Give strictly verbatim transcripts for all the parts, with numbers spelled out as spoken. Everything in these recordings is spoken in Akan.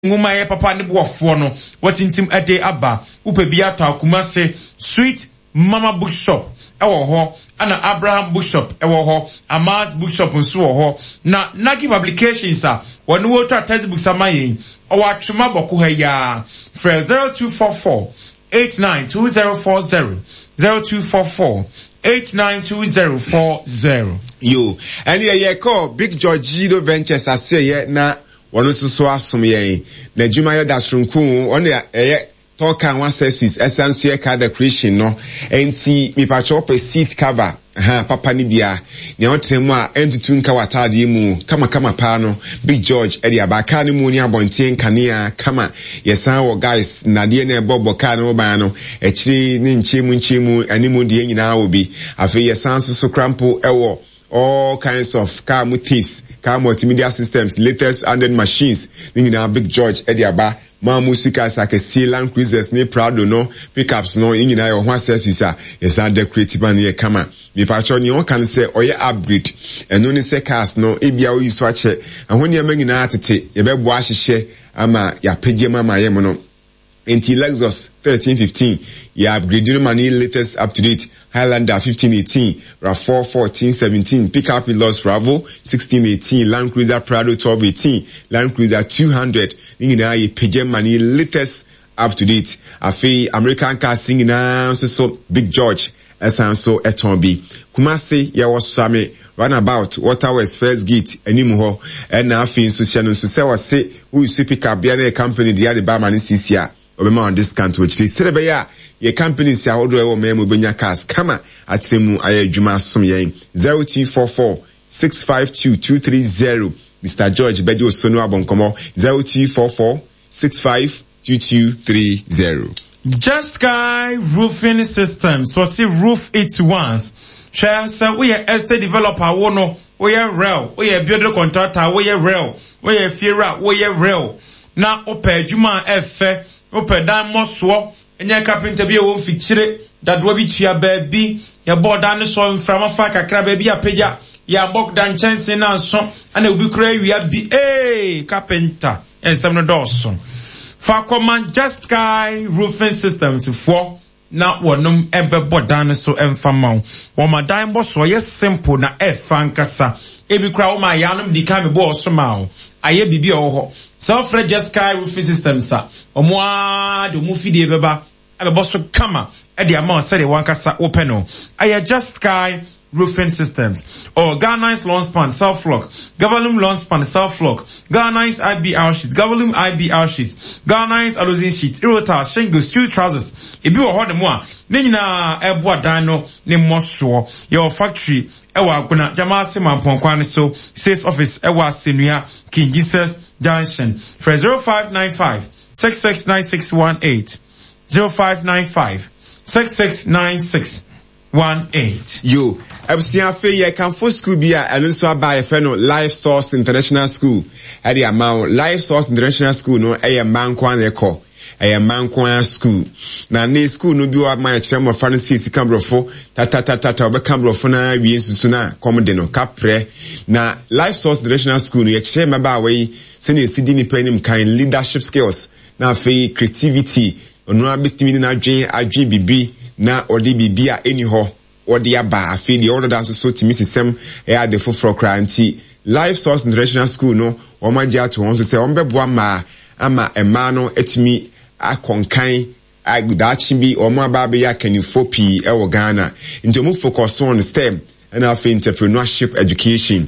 nguma ye papa ne boafo no watintim ade aba upe bia to Kumase Sweet Mama Bookshop ewo ho ana Abraham Bookshop ewo ho Amaz Bookshop nso wo ho na Nagi Publications a wonu wo to textbooks amaye owo atwema boko ha ya fra zero two four four eight nine two zero four zero zero two four four eight nine two zero four zero. Yo, and yeah, yeah, call Big Georgido Ventures I say yeah na one so so asum ye na juma ya dasrunku on ya eh talk and one services essential car decoration no enti mi pa chop a seat cover ha papa ni bia ne otremu a entutu nka watade mu kama kama pa no Big George e dia ba ka ni mu ni abonten kanea kama yesan wo guys na de na ebobo ka no ba no e kiri ni nchemu nchemu animu de nyina obi afi yesan so so crampo ewo all kinds of car motifs, car multimedia systems, latest and machines. Nina Big George Ediaba, Ma Musika Sake Land Cruisers, ne Prado no, pickups no, in your one says you say, yes, and the creative and ye kama. Me patron, you can say, or ye upgrade, and only say cars no, ebia you swatch it, and when you're making an artite, you better wash a share, ama, ya pejama my yemono. Inti Lexus thirteen fifteen, ya upgrading money latest up to date. Highlander fifteen eighteen, RAV four fourteen seventeen, pickup with Lost Bravo sixteen eighteen, Land Cruiser Prado twelve eighteen, Land Cruiser two hundred, ningina ye page money latest up to date. Afi American car singing na so so Big George esan so etonbi. Kumasi ya wasame runabout Waterwest First Gate enimu ho na afi so channel so se wase who is pickup bia na company dia de ba mani sisia obema on discount which is serebe ya ye companies ya odo ewo memo benya cars kama atemu aye adwuma som yen zero two four four six five two two three zero. Mister George Bedio Sonu Abonkomo zero two four four six five two two three zero. Just Sky Roofing Systems. So see roof it once. Share say we are estate developer wono we are real. We are builder contractor we are real. We are fiera we are real. Na ope juma efe ope dan moswo enya carpenter bi e wo fichire dadwo bi tua baabi ya boda ne so mframa fa kakra baabi apagya ya bok dan chance na so ana obi kura wi abi eh carpenter ensem no dawson fa command Just Sky Roofing Systems for na wonum ebe boda ne so emfama wo madan bo so ye simple na e fankasa ebi kura wo ma yanum di ka me bo so ma o aye bibi o ho self Just Sky Roofing Systems a omo a de mu fidie beba abe boso kama e de amount say de wankasa open o aye Just Sky Roofing Systems or Ghana's lawn span self flock, Gavalum lawn span self flock, Ghana's I B R sheets, Gavalum I B R sheets, Ghana's aluzin sheets, Irota, shingles, steel trousers. If you are more, Nina Ebwa Dino, name Moswo, your factory, Ewa Guna, Jamasi Mamponkwan so, sales office, Ewa Sinuya, King Jesus Junction, for zero five nine five six six nine six one eight, zero five nine five six six nine six one eight. Yo, Absia Fe ye can for school be a Alonso by a fellow Life Source International School. At the amount Life Source International School no a man kwan echo. A man kwan school. Na ne school no bi my chairman Francis Cambrofo, tata tata tata Cambrofo na wi susuna komde no kapre. Na Life Source International School no ye chairman ba we sene sidi ni penim kind leadership skills. Na fe creativity, ono abitimi na adwen adwen bibi. Na odi bibia eni ho odi aba afi the order that so to misisem e ade foforo kranti Life Source International School no o ma gya to won so say on beboa ma ama ema no etimi akonkan agudachi bi o ma ba be ya kanifo pi e wo Ghana nti mo focus on STEM and afi entrepreneurship education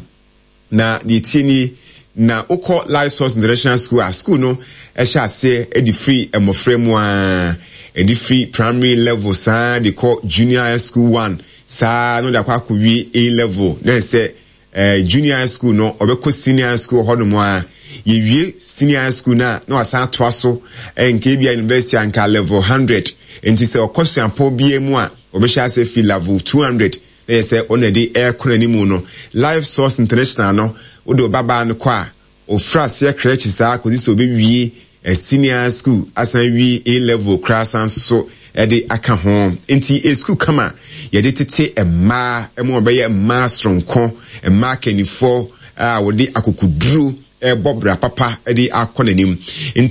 na the tini na oko Life Source International School a school no e sha say e di free e mo frame a e di free primary level sa they call junior high school one sa no da kwa ko wi A level na say eh junior high school no obeko senior high school ho no mo a ye wi senior high school na no asa to aso en K B I University anka level one hundred enti say okosan po bi emu a obesha say fi level two hundred na say onedi air kona mu no Life Source International no odo baba no kwa o frase creche sa ko this obewie a senior school asan wi A level class and so e de aka ho enti e school kama ye de tete e ma e mo be ye ma stronko e ma kanifo a wo de akokuduru ɛbɔ bra papa ɛde akɔ n'anim nti